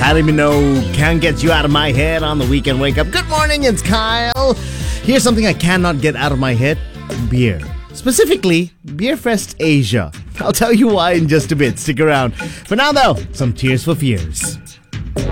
Kylie Minogue can't get you out of my head on the weekend wake up. Good morning, it's Kyle. Here's something I cannot get out of my head: beer. Specifically, Beerfest Asia. I'll tell you why in just a bit. Stick around. For now, though, some Tears for Fears.